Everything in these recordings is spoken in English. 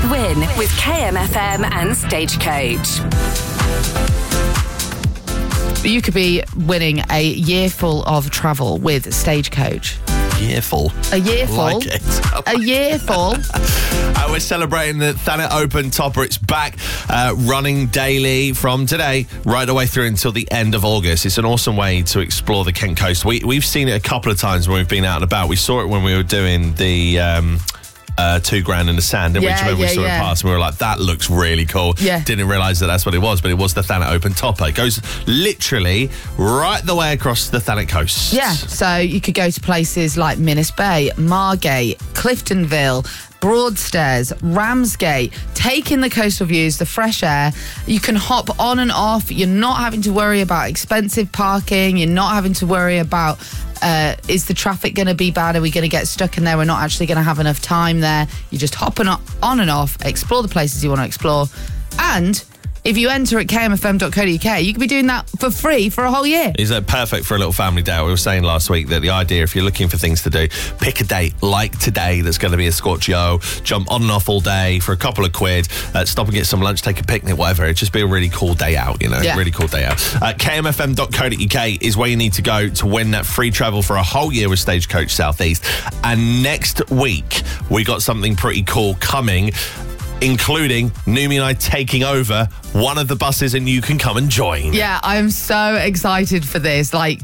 win with KMFM and Stagecoach. You could be winning a year full of travel with Stagecoach. Year full. A year full. I like it. A year full. We're celebrating the Thanet Open Topper. It's back running daily from today right the way through until the end of August. It's an awesome way to explore the Kent coast. We've seen it a couple of times when we've been out and about. We saw it when we were doing the $2,000 in the sand, didn't we? Do you remember we saw it pass and we were like, that looks really cool. Yeah. Didn't realise that that's what it was, but it was the Thanet Open Topper. It goes literally right the way across the Thanet coast. Yeah, so you could go to places like Minnis Bay, Margate, Cliftonville, Broadstairs, Ramsgate, take in the coastal views, the fresh air. You can hop on and off. You're not having to worry about expensive parking. You're not having to worry about is the traffic going to be bad? Are we going to get stuck in there? We're not actually going to have enough time there. You just hop on and off, explore the places you want to explore. And if you enter at kmfm.co.uk, you can be doing that for free for a whole year. Is that perfect for a little family day? We were saying last week that the idea, if you're looking for things to do, pick a date like today that's going to be a scorchio, jump on and off all day for a couple of quid, stop and get some lunch, take a picnic, whatever. It'd just be a really cool day out, you know, really cool day out. kmfm.co.uk is where you need to go to win that free travel for a whole year with Stagecoach Southeast. And next week, we got something pretty cool coming, including Numi and I taking over one of the buses, and you can come and join. Yeah, I'm so excited for this. Like,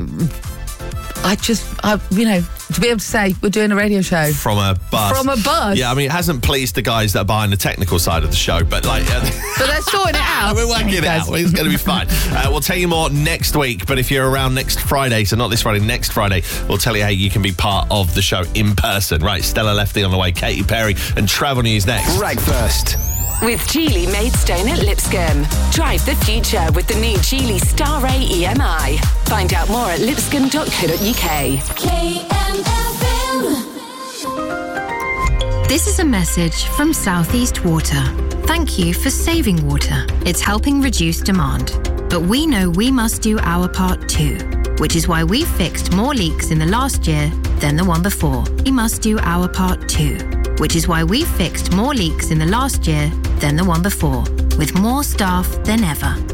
to be able to say we're doing a radio show from a bus. Yeah, I mean, it hasn't pleased the guys that are behind the technical side of the show, but like, but they're sorting it out. We're working it out. It's going to be fine. We'll tell you more next week, but if you're around next Friday, so not this Friday, next Friday, we'll tell you how you can be part of the show in person. Right, Stella Lefty on the way, Katy Perry, and travel news next. Breakfast with Geely Maidstone at Lipscomb. Drive the future with the new Geely Star Ray EMI. Find out more at lipscomb.co.uk. This is a message from Southeast Water. Thank you for saving water. It's helping reduce demand. But we know we must do our part too, which is why we've fixed more leaks in the last year than the one before. We must do our part too, which is why we've fixed more leaks in the last year than the one before, with more staff than ever.